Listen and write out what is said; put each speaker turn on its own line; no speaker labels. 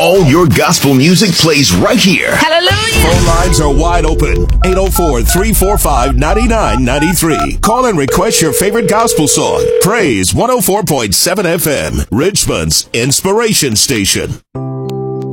All your gospel music plays right here.
Hallelujah.
Phone lines are wide open. 804-345-9993. Call and request your favorite gospel song. Praise 104.7 FM, Richmond's inspiration station.